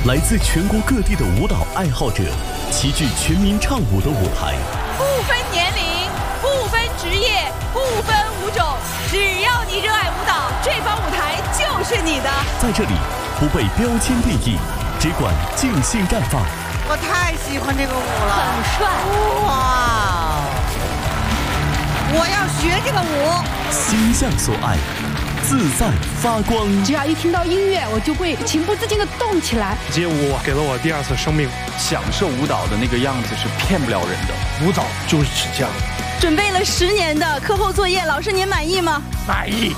来自全国各地的舞蹈爱好者齐聚全民唱舞的舞台， 不分年龄，不分职业，不分舞种，只要你热爱舞蹈，这方舞台就是你的。 在这里不被标签定义，只管尽兴绽放。 我太喜欢这个舞了， 很帅哇！我要学这个舞， 心向所爱，自在发光。 只要一听到音乐，我就会情不自禁地动起来。 街舞给了我第二次生命， 享受舞蹈的那个样子是骗不了人的， 舞蹈就是这样。 准备了10年的课后作业，老师您满意吗？ 满意。